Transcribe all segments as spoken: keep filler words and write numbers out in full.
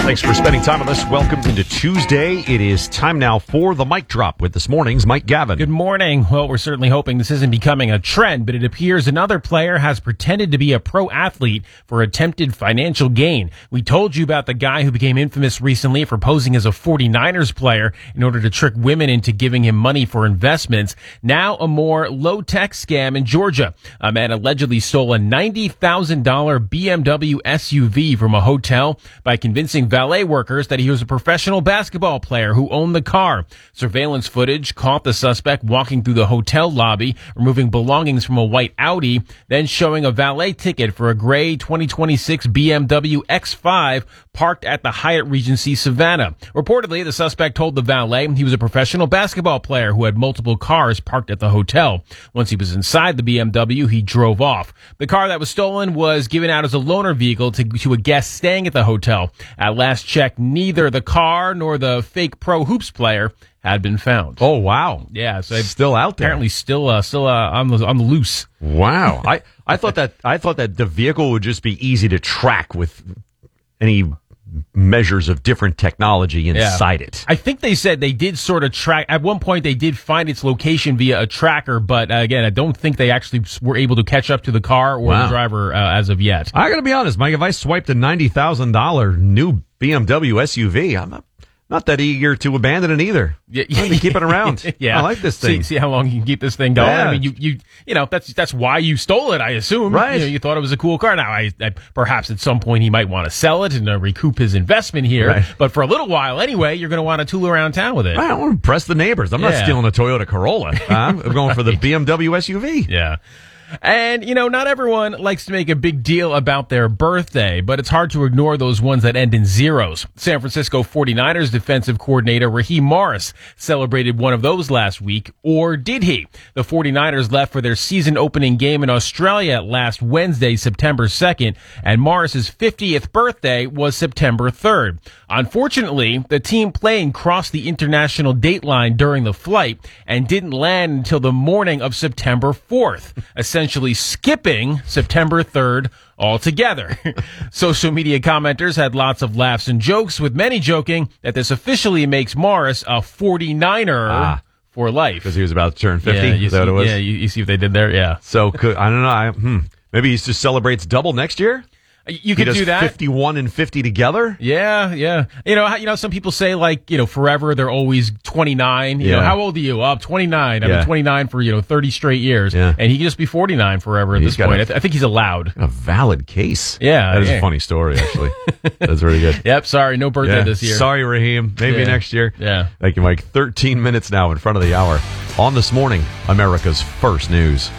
Thanks for spending time with us. Welcome into Tuesday. It is time now for the Mic Drop with this morning's Mike Gavin. Good morning. Well, we're certainly hoping this isn't becoming a trend, but it appears another player has pretended to be a pro athlete for attempted financial gain. We told you about the guy who became infamous recently for posing as a forty-niners player in order to trick women into giving him money for investments. Now a more low-tech scam in Georgia. A man allegedly stole a ninety thousand dollars B M W S U V from a hotel by convincing valet workers that he was a professional basketball player who owned the car. Surveillance footage caught the suspect walking through the hotel lobby, removing belongings from a white Audi, then showing a valet ticket for a gray twenty twenty-six B M W X five parked at the Hyatt Regency Savannah. Reportedly, the suspect told the valet he was a professional basketball player who had multiple cars parked at the hotel. Once he was inside the B M W, he drove off. The car that was stolen was given out as a loaner vehicle to, to a guest staying at the hotel. At last check, neither the car nor the fake pro hoops player had been found. Oh, wow. Yeah, so still out there. Apparently still uh, still uh, on the on the loose. Wow. I, I thought that I thought that the vehicle would just be easy to track with any measures of different technology inside yeah. it. I think they said they did sort of track. At one point, they did find its location via a tracker, but uh, again, I don't think they actually were able to catch up to the car or wow. the driver uh, as of yet. I got to be honest, Mike, if I swiped a ninety thousand dollars new B M W S U V, I'm not, not that eager to abandon it either. Yeah, I'm going to keep it around. yeah. I like this thing. See, see how long you can keep this thing going. Yeah. I mean, you, you, you know, that's that's why you stole it, I assume. Right. You know, you thought it was a cool car. Now, I, I perhaps at some point he might want to sell it and uh, recoup his investment here. Right. But for a little while anyway, you're going to want to tool around town with it. I don't want to impress the neighbors. I'm yeah. not stealing a Toyota Corolla. I'm going for the B M W S U V. Yeah. And, you know, not everyone likes to make a big deal about their birthday, but it's hard to ignore those ones that end in zeros. San Francisco forty-niners defensive coordinator Raheem Morris celebrated one of those last week, or did he? The forty-niners left for their season opening game in Australia last Wednesday, September second, and Morris's fiftieth birthday was September third. Unfortunately, the team plane crossed the international date line during the flight and didn't land until the morning of September fourth. Essentially skipping September third altogether. Social media commenters had lots of laughs and jokes, with many joking that this officially makes Morris a forty-niner ah, for life. Because he was about to turn fifty? Yeah, you Is that see, what it was? Yeah, you, you see what they did there? Yeah. So, could, I don't know. I, hmm, maybe he just celebrates double next year? You could he does do that. fifty-one and fifty together? Yeah, yeah. You know, you know, some people say, like, you know, forever they're always twenty-nine. You yeah. know, how old are you? Oh, I'm twenty-nine. I've yeah. been twenty-nine for, you know, thirty straight years. Yeah. And he can just be forty-nine forever at he's this point. A, I, th- I think he's allowed. A valid case. Yeah. That is yeah. a funny story, actually. That's really good. Yep, sorry, no birthday yeah. this year. Sorry, Raheem. Maybe yeah. next year. Yeah. Thank you, Mike. thirteen minutes now in front of the hour. On This Morning, America's First News.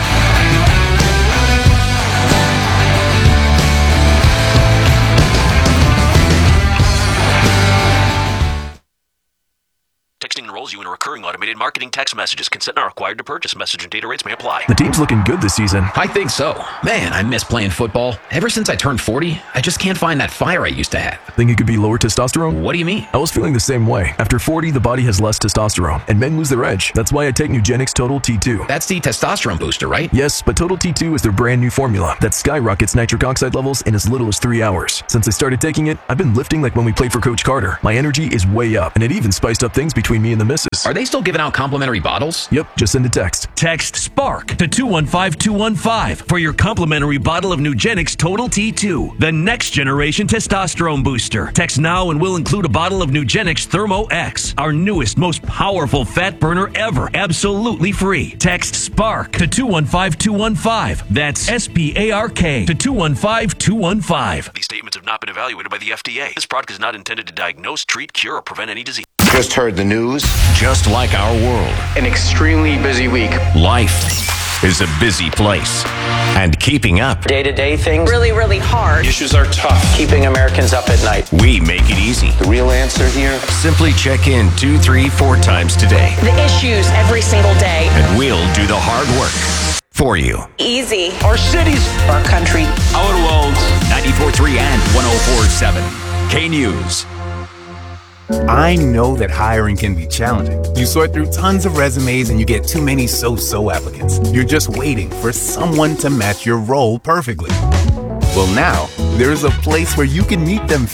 Texting enrolls you in a recurring automated marketing text messages. Consent not required to purchase. Message and data rates may apply. The team's looking good this season. I think so. Man, I miss playing football. Ever since I turned forty, I just can't find that fire I used to have. Think it could be lower testosterone? What do you mean? I was feeling the same way. After forty, the body has less testosterone, and men lose their edge. That's why I take Nugenix Total T two. That's the testosterone booster, right? Yes, but Total T two is their brand new formula that skyrockets nitric oxide levels in as little as three hours. Since I started taking it, I've been lifting like when we played for Coach Carter. My energy is way up, and it even spiced up things between me and the missus. Are they still giving out complimentary bottles? Yep, just send a text. Text SPARK to two one five two one five for your complimentary bottle of Nugenix Total T two, the next generation testosterone booster. Text now and we'll include a bottle of Nugenix Thermo X, our newest, most powerful fat burner ever, absolutely free. Text SPARK to two one five two one five. That's S P A R K to two one five two one five. These statements have not been evaluated by the F D A. This product is not intended to diagnose, treat, cure, or prevent any disease. Just heard the news. Just like our world, An extremely busy week. life is a busy place. And keeping up, Day-to-day things, really, really hard. Issues are tough. Keeping Americans up at night. we make it easy. The real answer here? Simply check in two, three, four times today, The issues every single day. and we'll do the hard work for you. Easy. Our cities, Our country. Our world, ninety-four point three and one oh four point seven. K-News. I know that hiring can be challenging. You sort through tons of resumes and you get too many so-so applicants. You're just waiting for someone to match your role perfectly. Well, now, there's a place where you can meet them